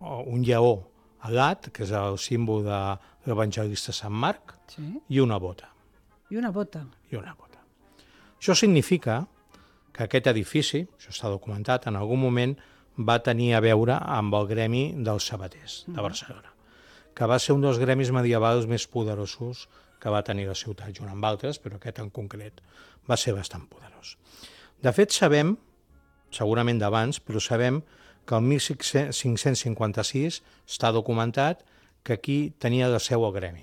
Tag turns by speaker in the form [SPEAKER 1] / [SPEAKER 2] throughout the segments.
[SPEAKER 1] un lleó alat, que és el símbol de l'evangelista Sant Marc, i una bota.
[SPEAKER 2] I una bota.
[SPEAKER 1] Això significa que aquest edifici, això està documentat, en algun moment va tenir a veure amb el gremi dels sabaters de Barcelona, que va ser un dels gremis medievals més poderosos que va tenir la ciutat, junt amb altres, però aquest en concret va ser bastant poderós. De fet, sabem, segurament d'abans, però sabem que el 1556 està documentat que aquí tenia la seu el gremi.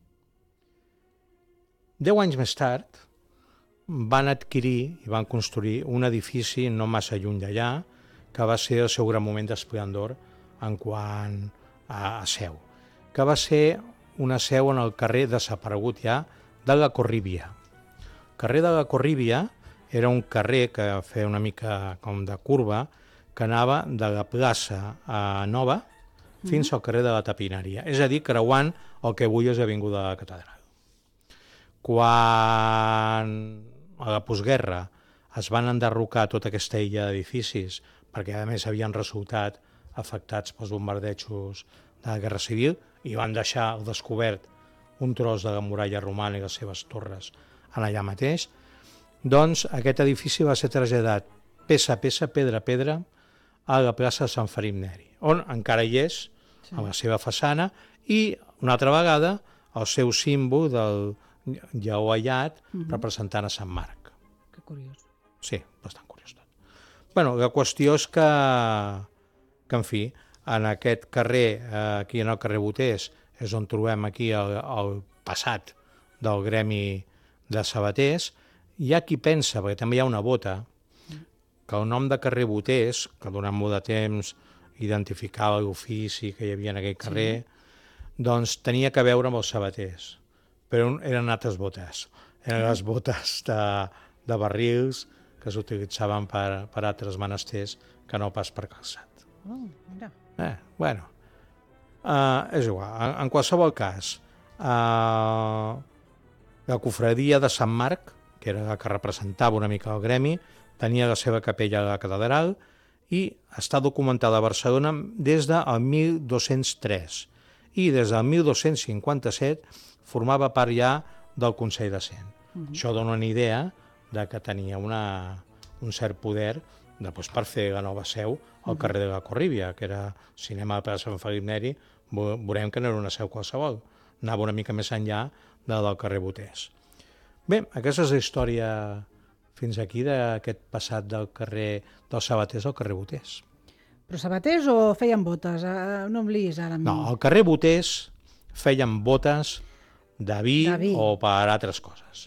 [SPEAKER 1] 10 anys més tard van adquirir i van construir un edifici no massa lluny d'allà, que va ser el seu gran moment d'esplendor en quant a seu, que va ser una seu en el carrer desaparegut ja de la Corríbia. El carrer de la Corríbia era un carrer que feia una mica com de curva, que anava de la plaça Nova fins al carrer de la Tapineria, és a dir, creuant el que avui és l'avinguda de la Catedral. Quan a la postguerra es van enderrocar tota aquesta illa d'edificis, perquè a més havien resultat afectats pels bombardejos de la Guerra Civil i van deixar al descobert un tros de la muralla romana i les seves torres allà mateix, doncs aquest edifici va ser traslladat peça a peça, pedra a pedra, a la plaça de Sant Felip Neri, on encara hi és, a la seva façana, i una altra vegada el seu símbol del lleó allat representant a Sant Marc.
[SPEAKER 2] Que curiós.
[SPEAKER 1] Sí, bastant curiós tot. Bueno, la qüestió és que en fi, en aquest carrer, aquí en el carrer Boters, és on trobem aquí el passat del gremi de sabaters. Hi ha qui pensa, perquè també hi ha una bota, que el nom de carrer Boters, que durant molt de temps identificava l'ofici que hi havia en aquell carrer, doncs tenia que veure amb els sabaters, però eren altres botes. Eren les botes de barrils que s'utilitzaven per altres menesters que no pas per calçat.
[SPEAKER 2] Mira.
[SPEAKER 1] Bueno, és igual. En qualsevol cas, la cofradia de Sant Marc, que era la que representava una mica el gremi, tenia la seva capella a la catedral i està documentada a Barcelona des del 1203 i des del 1257 formava part ja del Consell de Cent. Això dona una idea de que tenia un cert poder per fer la nova seu al carrer de la Corríbia, que era cinema de plaça Sant Felip Neri. Veurem que no era una seu qualsevol, anava una mica més enllà del carrer Boters. Bé, aquesta és la història fins aquí d'aquest passat del carrer dels sabaters al carrer Boters.
[SPEAKER 2] Però sabaters o feien botes? No em liis ara.
[SPEAKER 1] No, al carrer Boters feien botes de vi o per altres coses.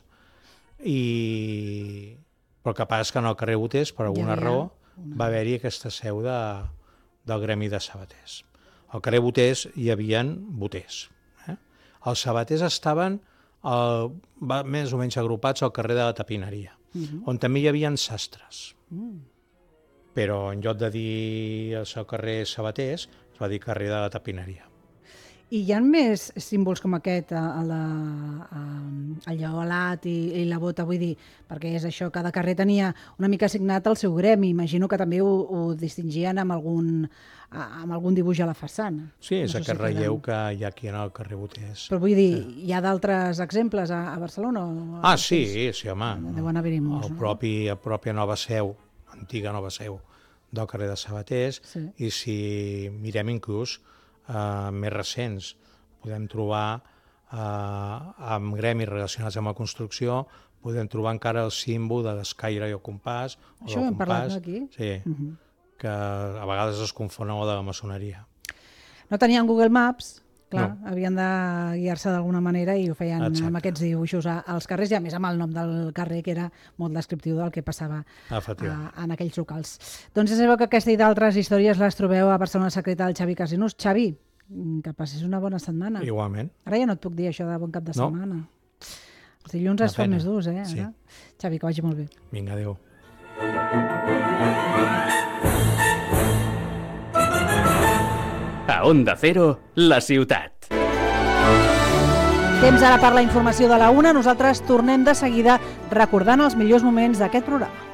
[SPEAKER 1] Però el que passa és que en el carrer Boters, per alguna raó, va haver-hi aquesta seu del gremi de sabaters. Al carrer Boters hi havia boters. Els sabaters estaven més o menys agrupats al carrer de la Tapineria, on també hi havia sastres. Però en lloc de dir el carrer Sabaters, es va dir carrer de la Tapineria.
[SPEAKER 2] I hi ha més símbols com aquest, el lleó alat i la bota, vull dir, perquè és això, cada carrer tenia una mica assignat el seu gremi, imagino que també ho distingien amb algun dibuix a la façana.
[SPEAKER 1] Sí, és aquest relleu que hi ha aquí en el carrer Boters.
[SPEAKER 2] Però vull dir, hi ha d'altres exemples a Barcelona?
[SPEAKER 1] Sí, home.
[SPEAKER 2] Deuen haver-hi molts, no?
[SPEAKER 1] La pròpia nova seu, antiga nova seu del carrer de Sabaters, i si mirem inclús més recents, podem trobar amb gremis relacionats amb la construcció, podem trobar encara el símbol de l'escaire i el compàs.
[SPEAKER 2] Això ho hem parlat aquí?
[SPEAKER 1] Sí, que a vegades es confon amb de la maçoneria.
[SPEAKER 2] No tenien Google Maps, clar, havien de guiar-se d'alguna manera i ho feien amb aquests dibuixos als carrers i a més amb el nom del carrer, que era molt descriptiu del que passava en aquells locals. Doncs ja sabeu que aquesta i d'altres històries les trobeu a Barcelona Secreta del Xavi Casinús. Xavi, que passis una bona setmana.
[SPEAKER 1] Igualment.
[SPEAKER 2] Ara ja no et puc dir això de bon cap de setmana. Els dilluns es fan més durs, eh?
[SPEAKER 1] Sí.
[SPEAKER 2] Xavi, que vagi molt bé.
[SPEAKER 1] Vinga, adéu.
[SPEAKER 3] A Onda Cero, la ciutat.
[SPEAKER 2] Temps ara per la informació de la 1. Nosaltres tornem de seguida recordant els millors moments d'aquest programa.